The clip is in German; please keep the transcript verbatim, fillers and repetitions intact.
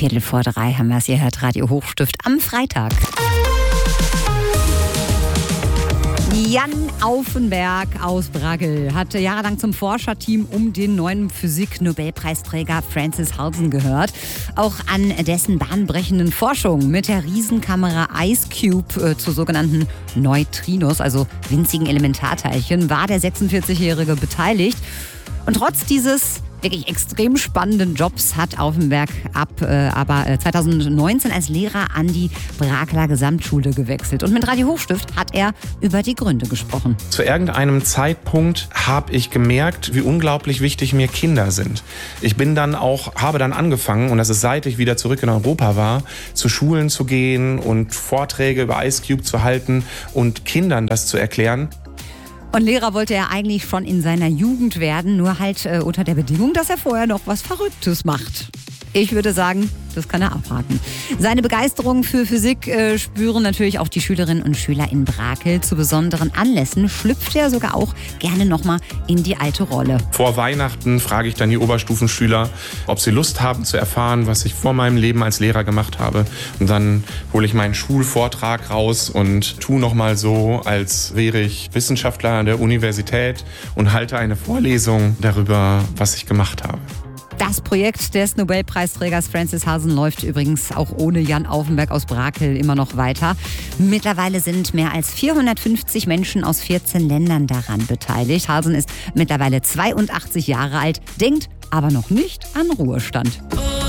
Viertel vor drei haben wir es. Ihr hört Radio Hochstift am Freitag. Jan Auffenberg aus Bragel hat jahrelang zum Forscherteam um den neuen Physik-Nobelpreisträger Francis Halsen gehört. Auch an dessen bahnbrechenden Forschung mit der Riesenkamera IceCube äh, zu sogenannten Neutrinos, also winzigen Elementarteilchen, war der sechsundvierzigjährige beteiligt. Und trotz dieses wirklich extrem spannenden Jobs hat Auffenberg ab, äh, aber äh, zweitausendneunzehn als Lehrer an die Brakeler Gesamtschule gewechselt. Und mit Radio Hochstift hat er über die Gründe gesprochen. Zu irgendeinem Zeitpunkt habe ich gemerkt, wie unglaublich wichtig mir Kinder sind. Ich bin dann auch, habe dann angefangen, und das ist seit ich wieder zurück in Europa war, zu Schulen zu gehen und Vorträge über IceCube zu halten und Kindern das zu erklären. Und Lehrer wollte er eigentlich schon in seiner Jugend werden, nur halt äh, unter der Bedingung, dass er vorher noch was Verrücktes macht. Ich würde sagen, das kann er abhaken. Seine Begeisterung für Physik äh, spüren natürlich auch die Schülerinnen und Schüler in Brakel. Zu besonderen Anlässen schlüpft er sogar auch gerne nochmal in die alte Rolle. Vor Weihnachten frage ich dann die Oberstufenschüler, ob sie Lust haben zu erfahren, was ich vor meinem Leben als Lehrer gemacht habe. Und dann hole ich meinen Schulvortrag raus und tue nochmal so, als wäre ich Wissenschaftler an der Universität und halte eine Vorlesung darüber, was ich gemacht habe. Das Projekt des Nobelpreisträgers Francis Halsen läuft übrigens auch ohne Jan Auffenberg aus Brakel immer noch weiter. Mittlerweile sind mehr als vierhundertfünfzig Menschen aus vierzehn Ländern daran beteiligt. Halsen ist mittlerweile zweiundachtzig Jahre alt, denkt aber noch nicht an Ruhestand.